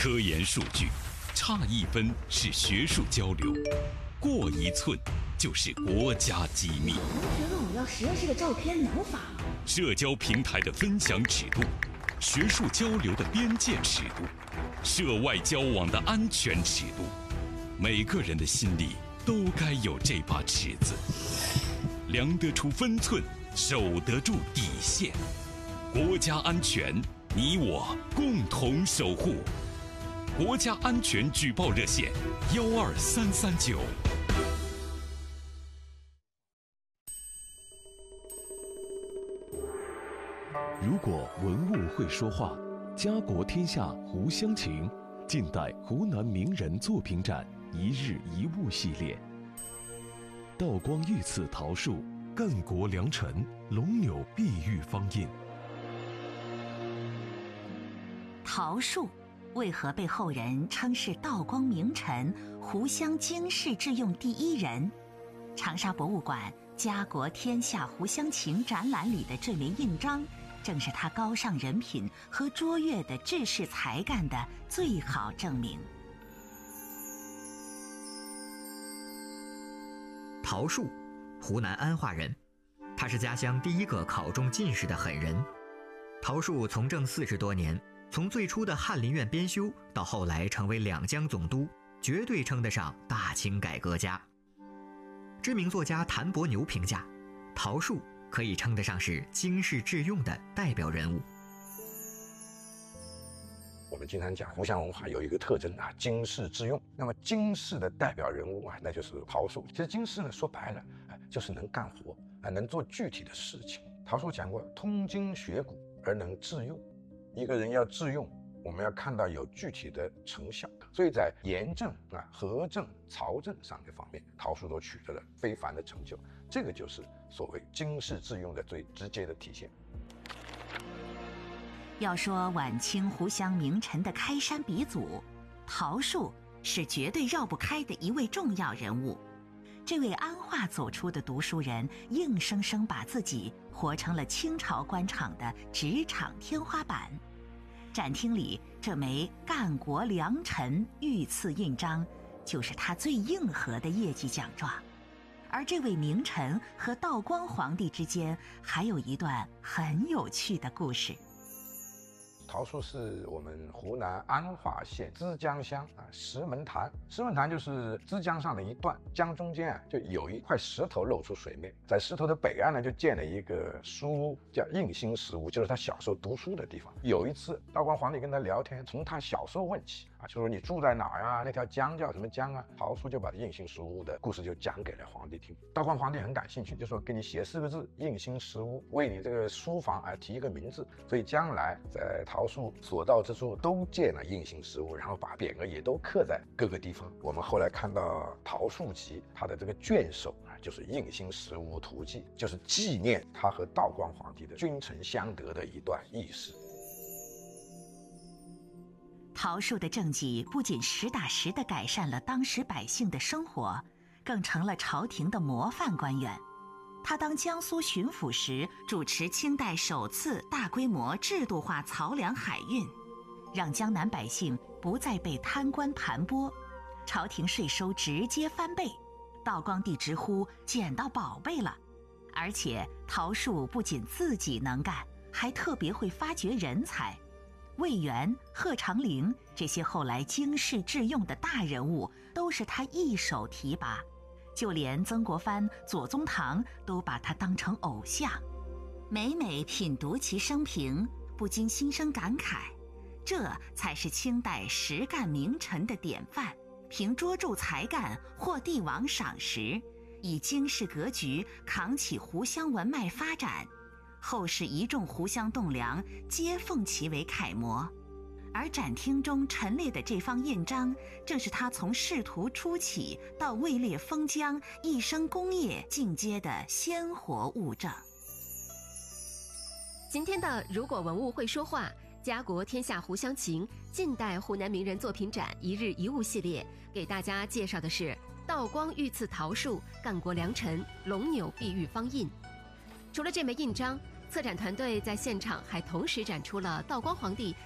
科研数据，差1分是学术交流，过1寸就是国家机密。 同学问我要实验室的照片，能发吗？ 社交平台的分享尺度，学术交流的边界尺度，涉外交往的安全尺度，每个人的心里都该有这把尺子，量得出分寸，守得住底线。国家安全，你我共同守护。国家安全举报热线12339。 如果文物会说话，家国天下湖乡情，近代湖南名人作品展一日一物系列。道光御赐桃树，干国良辰，龙钮碧玉方印。 桃树为何被后人称是道光名臣、湖湘经世致用第一人？长沙博物馆“家国天下湖乡情”展览里的这枚印章，正是他高尚人品和卓越的治世才干的最好证明。 桃树，湖南安化人，他是家乡第一个考中进士的狠人。桃树从政40多年，从最初的翰林院编修，到后来成为两江总督，绝对称得上大清改革家。知名作家谭伯牛评价，桃树可以称得上是经世致用的代表人物。 我们经常讲湖湘文化有一个特征啊，经世致用。那么经世的代表人物啊，那就是桃树。其实经世呢，说白了，就是能干活啊，能做具体的事情。桃树讲过，通经学古而能致用。一个人要致用，我们要看到有具体的成效。所以在严政啊、和政、朝政上这方面，桃树都取得了非凡的成就。这个就是所谓经世致用的最直接的体现。 要说晚清湖湘名臣的开山鼻祖，桃树是绝对绕不开的一位重要人物。这位安化走出的读书人，硬生生把自己活成了清朝官场的职场天花板。展厅里这枚干国良辰御赐印章，就是他最硬核的业绩奖状。而这位名臣和道光皇帝之间还有一段很有趣的故事。 桃树是我们湖南安化县枝江乡石门潭。石门潭就是枝江上的一段，江中间就有一块石头露出水面，在石头的北岸呢就建了一个书屋，叫应兴石屋，就是他小时候读书的地方。有一次道光皇帝跟他聊天，从他小时候问起就说你住在哪儿啊？那条江叫什么江啊？桃树就把应兴石屋的故事就讲给了皇帝听。道光皇帝很感兴趣，就说给你写4个字应兴石屋，为你这个书房提一个名字。所以将来在桃树所到之处都建了应兴石屋，然后把匾额也都刻在各个地方。我们后来看到桃树集它的这个卷首就是应兴石屋图记，就是纪念他和道光皇帝的君臣相得的一段轶事。 桃树的政绩不仅实打实地改善了当时百姓的生活，更成了朝廷的模范官员。他当江苏巡抚时，主持清代首次大规模制度化漕粮海运，让江南百姓不再被贪官盘剥，朝廷税收直接翻倍。道光帝直呼捡到宝贝了。而且桃树不仅自己能干，还特别会发掘人才。魏源、贺长龄这些后来经世致用的大人物，都是他一手提拔。就连曾国藩、左宗棠都把他当成偶像。每每品读其生平，不禁心生感慨，这才是清代实干名臣的典范。凭卓著才干获帝王赏识，以经世格局扛起湖湘文脉发展，后世一众湖湘栋梁皆奉其为楷模。而展厅中陈列的这方印章，正是他从仕途初起到位列封疆，一生功业进阶的鲜活物证。 今天的如果文物会说话，家国天下湖湘情近代湖南名人作品展一日一物系列，给大家介绍的是道光御赐桃树、干国良辰、龙钮碧玉方印。除了这枚印章，策展团队在现场还同时展出了道光皇帝